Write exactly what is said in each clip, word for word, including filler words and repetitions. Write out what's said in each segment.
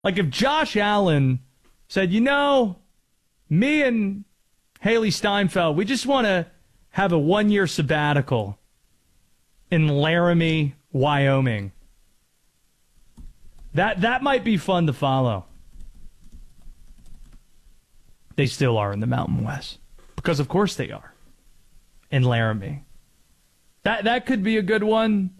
Like if Josh Allen said, you know, me and Haley Steinfeld, we just want to have a one-year sabbatical in Laramie, Wyoming. That that might be fun to follow. They still are in the Mountain West. Because of course they are. In Laramie. That that could be a good one.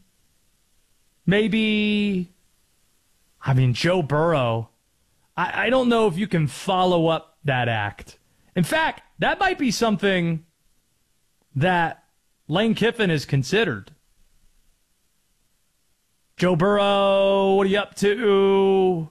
Maybe, I mean, Joe Burrow. I, I don't know if you can follow up that act. In fact, that might be something that Lane Kiffin has considered. Joe Burrow, what are you up to?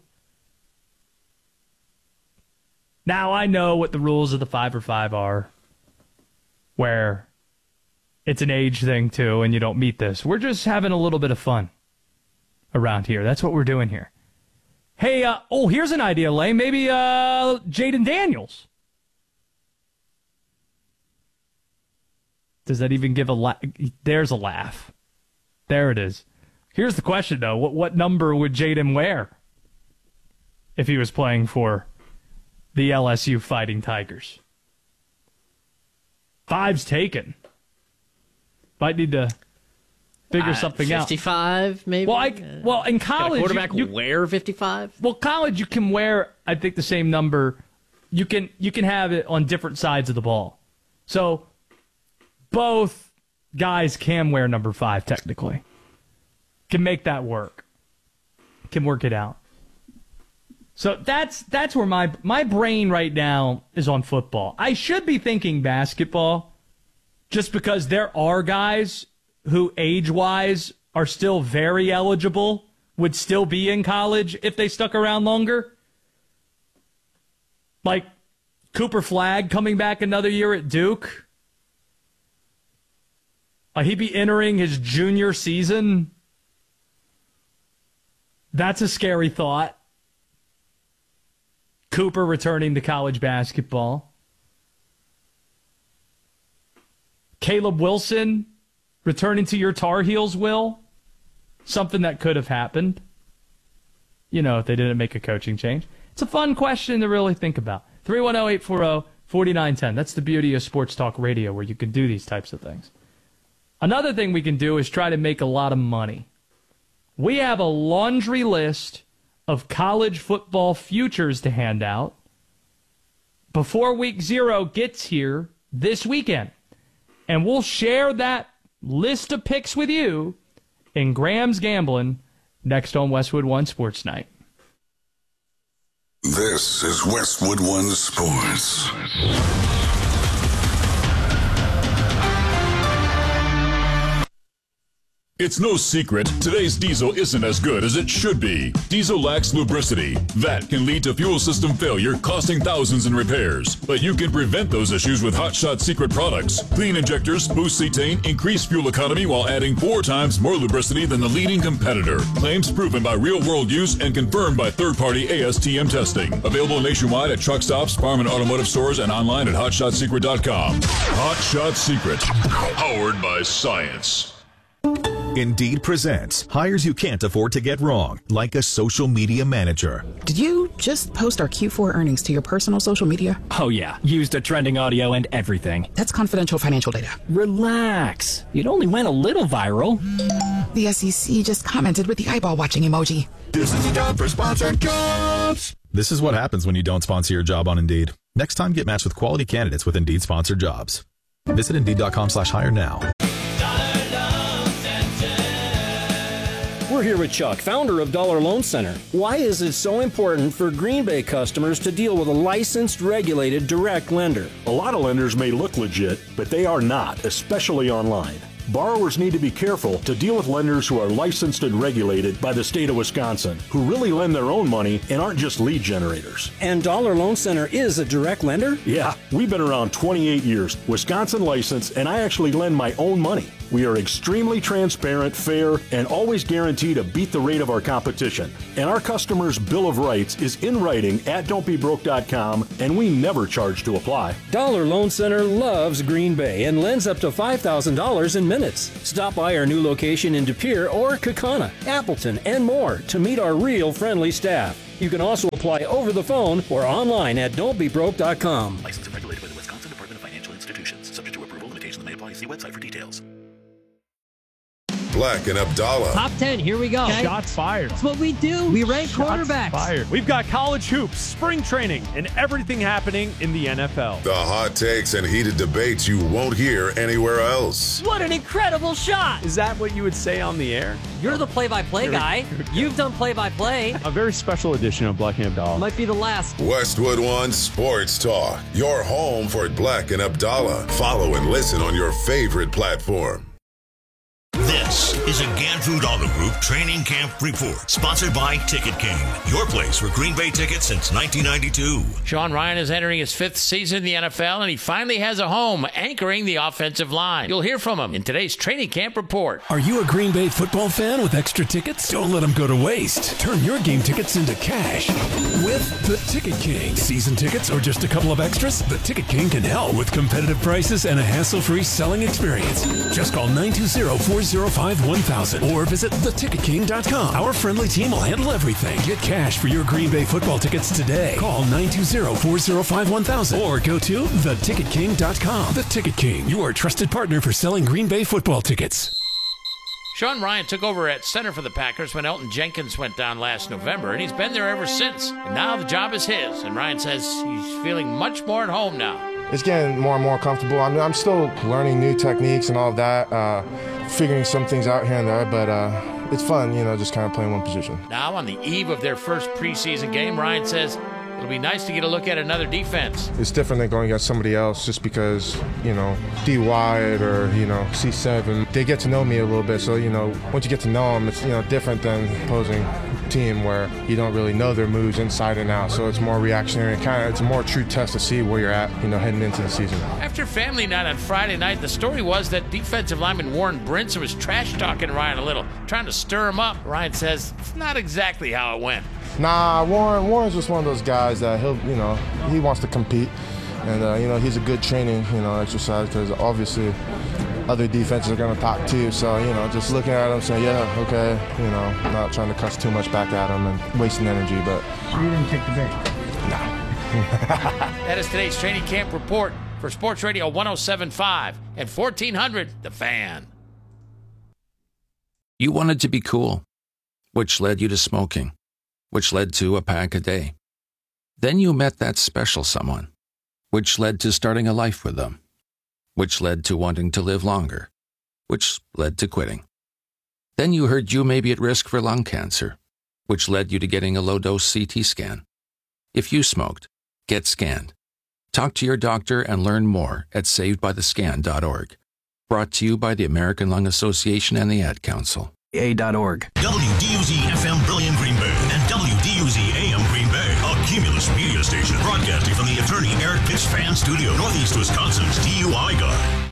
Now I know what the rules of the five for five are, where it's an age thing too, and you don't meet this. We're just having a little bit of fun around here. That's what we're doing here. Hey, uh, oh, here's an idea, Lane. Maybe uh, Jaden Daniels. Does that even give a laugh? There's a laugh. There it is. Here's the question, though. What what number would Jaden wear if he was playing for the L S U Fighting Tigers? Five's taken. Might need to figure uh, something fifty-five, out. fifty-five, maybe? Well, I, well in college... Can a quarterback you, you, wear fifty-five? Well, college, you can wear, I think, the same number. You can you can have it on different sides of the ball. So, both guys can wear number five, technically. Can make that work. Can work it out. So that's that's where my my brain right now is on football. I should be thinking basketball, just because there are guys who age-wise are still very eligible, would still be in college if they stuck around longer. Like Cooper Flagg coming back another year at Duke. Uh, he'd be entering his junior season. That's a scary thought. Cooper returning to college basketball. Caleb Wilson returning to your Tar Heels, Will. Something that could have happened. You know, if they didn't make a coaching change. It's a fun question to really think about. three one zero, eight four zero, four nine one zero. That's the beauty of Sports Talk Radio, where you can do these types of things. Another thing we can do is try to make a lot of money. We have a laundry list of college football futures to hand out before week zero gets here this weekend. And we'll share that list of picks with you in Graham's Gambling next on Westwood One Sports Night. This is Westwood One Sports. It's no secret, today's diesel isn't as good as it should be. Diesel lacks lubricity. That can lead to fuel system failure, costing thousands in repairs. But you can prevent those issues with Hot Shot Secret products. Clean injectors, boost cetane, increase fuel economy while adding four times more lubricity than the leading competitor. Claims proven by real-world use and confirmed by third-party A S T M testing. Available nationwide at truck stops, farm and automotive stores, and online at hot shot secret dot com. Hot Shot Secret, powered by science. Indeed presents hires you can't afford to get wrong, like a social media manager. Did you just post our Q four earnings to your personal social media? Oh yeah, used a trending audio and everything. That's confidential financial data. Relax. It only went a little viral. The S E C just commented with the eyeball watching emoji. This is the job for sponsored jobs. This is what happens when you don't sponsor your job on Indeed. Next time, get matched with quality candidates with Indeed sponsored jobs. Visit Indeed.com slash hire now. We're here with Chuck, founder of Dollar Loan Center. Why is it so important for Green Bay customers to deal with a licensed, regulated, direct lender? A lot of lenders may look legit, but they are not, especially online. Borrowers need to be careful to deal with lenders who are licensed and regulated by the state of Wisconsin, who really lend their own money and aren't just lead generators. And Dollar Loan Center is a direct lender? Yeah, we've been around twenty-eight years, Wisconsin licensed, and I actually lend my own money. We are extremely transparent, fair, and always guarantee to beat the rate of our competition. And our customers' Bill of Rights is in writing at don't be broke dot com, and we never charge to apply. Dollar Loan Center loves Green Bay and lends up to five thousand dollars in minutes. Stop by our new location in De Pere or Kaukauna, Appleton, and more to meet our real friendly staff. You can also apply over the phone or online at don't be broke dot com. Licensed and regulated by the Wisconsin Department of Financial Institutions. Subject to approval. Limitations may apply. See website for details. Black and Abdallah. Top ten, here we go. Okay. Shots fired. That's what we do. We rank Shots quarterbacks. Fired. We've got college hoops, spring training, and everything happening in the N F L. The hot takes and heated debates you won't hear anywhere else. What an incredible shot. Is that what you would say on the air? You're the play-by-play guy. You've done play-by-play. A very special edition of Black and Abdallah. Might be the last. Westwood One Sports Talk. Your home for Black and Abdallah. Follow and listen on your favorite platform. This is a Gantfood Auto Group Training Camp Report, sponsored by Ticket King, your place for Green Bay tickets since nineteen ninety-two. Sean Rhyan is entering his fifth season in the N F L, and he finally has a home anchoring the offensive line. You'll hear from him in today's Training Camp Report. Are you a Green Bay football fan with extra tickets? Don't let them go to waste. Turn your game tickets into cash with the Ticket King. Season tickets or just a couple of extras? The Ticket King can help with competitive prices and a hassle-free selling experience. Just call nine two zero, four zero five, one thousand or visit the ticket king dot com. Our friendly team will handle everything. Get cash for your Green Bay football tickets today. Call nine two zero, four zero five, one thousand or go to the ticket king dot com. The Ticket King, your trusted partner for selling Green Bay football tickets. Sean Rhyan took over at center for the Packers when Elton Jenkins went down last November, and he's been there ever since. And now the job is his, and Ryan says he's feeling much more at home now. It's getting more and more comfortable. I mean, I'm still learning new techniques and all of that, uh, figuring some things out here and there, but uh, it's fun, you know, just kind of playing one position. Now, on the eve of their first preseason game, Ryan says it'll be nice to get a look at another defense. It's different than going against somebody else just because, you know, D. Wyatt or, you know, C seven, they get to know me a little bit. So, you know, once you get to know them, it's, you know, different than opposing team where you don't really know their moves inside and out. So it's more reactionary. Kind of, it's a more true test to see where you're at, you know, heading into the season. After family night on Friday night, the story was that defensive lineman Warren Brinson was trash-talking Ryan a little, trying to stir him up. Ryan says it's not exactly how it went. Nah, Warren. Warren's just one of those guys that he'll, you know, he wants to compete, and uh, you know, he's a good training, you know, exercise because obviously other defenses are going to talk too. So you know, just looking at him, saying, yeah, okay, you know, not trying to cuss too much back at him and wasting energy. But so you didn't take the bait. Nah. That is today's Training Camp Report for Sports Radio one oh seven point five and fourteen hundred The Fan. You wanted to be cool, which led you to smoking, which led to a pack a day. Then you met that special someone, which led to starting a life with them, which led to wanting to live longer, which led to quitting. Then you heard you may be at risk for lung cancer, which led you to getting a low-dose C T scan. If you smoked, get scanned. Talk to your doctor and learn more at saved by the scan dot org. Brought to you by the American Lung Association and the Ad Council. A dot org. W D U Z F M Brilliant Green Bay and W D U Z A M Green Bay, a Cumulus media station broadcasting from the attorney Eric Pitts Fan Studio, Northeast Wisconsin's D U I Guard.